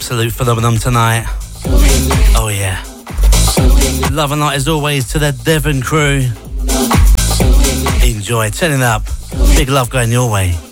absolute phenomenon tonight. Oh yeah. Love and light as always to the Devon crew. Enjoy, turning up. Big love going your way.